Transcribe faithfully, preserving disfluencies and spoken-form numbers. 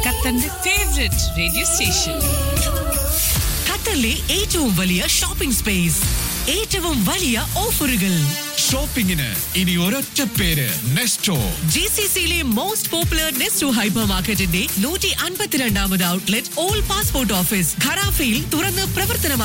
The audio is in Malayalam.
ഖത്തറിന്റെ ഫേവറേറ്റ് റേഡിയോ സ്റ്റേഷൻ. ഖത്തറിലെ ഏറ്റവും വലിയ ഷോപ്പിംഗ് സ്പേസ്, ഏറ്റവും വലിയ ഓഫറുകൾ. ഷോപ്പിംഗിന് ഇനി ഒരൊറ്റ പേര്, നെസ്റ്റോ. ജി സി സിയിലെ മോസ്റ്റ് പോപ്പുലർ നെസ്റ്റോ ഹൈപ്പർ മാർക്കറ്റിന്റെ നൂറ്റി അൻപത്തിരണ്ടാമത് ഔട്ട്ലെറ്റ് ഓൾ പാസ്പോർട്ട് ഓഫീസ് ഖറാഫയിൽ തുറന്ന് പ്രവർത്തനമായി.